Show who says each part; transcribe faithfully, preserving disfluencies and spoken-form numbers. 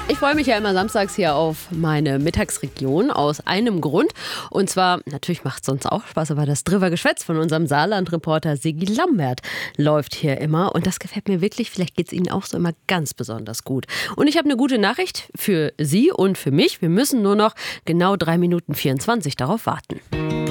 Speaker 1: Ich freue mich ja immer samstags hier auf meine Mittagsregion aus einem Grund. Und zwar, natürlich macht es sonst auch Spaß, aber das Drüber-Geschwätz von unserem Saarland-Reporter Sigi Lambert läuft hier immer. Und das gefällt mir wirklich, vielleicht geht es Ihnen auch so immer ganz besonders gut. Und ich habe eine gute Nachricht für Sie und für mich. Wir müssen nur noch genau drei Minuten vierundzwanzig darauf warten.